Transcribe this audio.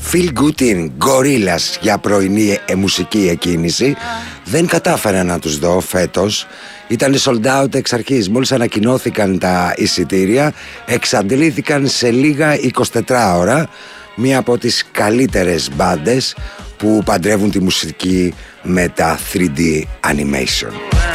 Feel Good In, Gorillaz, για πρωινή μουσική εκκίνηση. Δεν κατάφερα να τους δω φέτος. Ήταν sold out εξ αρχής. Μόλις ανακοινώθηκαν τα εισιτήρια, εξαντλήθηκαν σε λίγα 24 ώρα. Μία από τις καλύτερες μπάντες που παντρεύουν τη μουσική με τα 3D animation.